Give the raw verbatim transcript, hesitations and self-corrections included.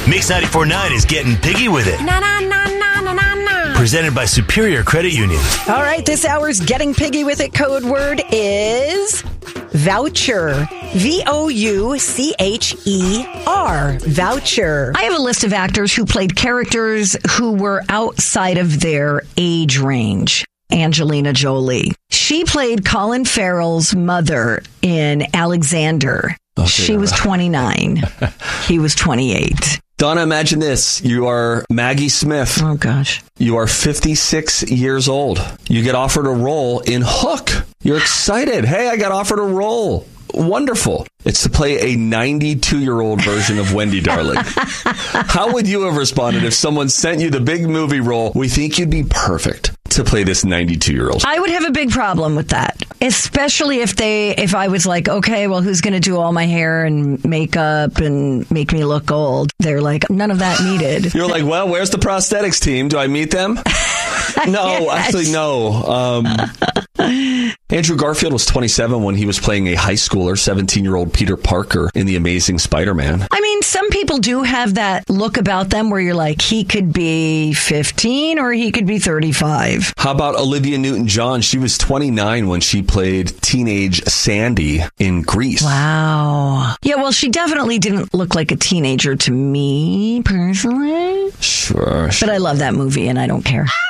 Mix ninety-four point nine is getting piggy with it. Na na na na na na na. Presented by Superior Credit Union. All right, this hour's Getting Piggy with It code word is voucher. V O U C H E R. Voucher. I have a list of actors who played characters who were outside of their age range. Angelina Jolie. She played Colin Farrell's mother in Alexander. Okay, she was twenty-nine. He was twenty-eight. Donna, imagine this. You are Maggie Smith. Oh, gosh. You are fifty-six years old. You get offered a role in Hook. You're excited. Hey, I got offered a role. Wonderful. It's to play a ninety-two-year-old version of Wendy Darling. How would you have responded if someone sent you the big movie role? We think you'd be perfect to play this ninety-two-year-old. I would have a big problem with that, especially if they, if I was like, okay, well, who's going to do all my hair and makeup and make me look old? They're like, none of that needed. You're like, well, where's the prosthetics team? Do I meet them? No, yes. Actually, no. Um, Andrew Garfield was twenty-seven when he was playing a high schooler, seventeen-year-old Peter Parker in The Amazing Spider-Man. I mean, some people do have that look about them where you're like, he could be fifteen or he could be thirty-five. How about Olivia Newton-John? She was twenty-nine when she played teenage Sandy in Grease. Wow. Yeah, well, she definitely didn't look like a teenager to me, personally. Sure. sure. But I love that movie and I don't care.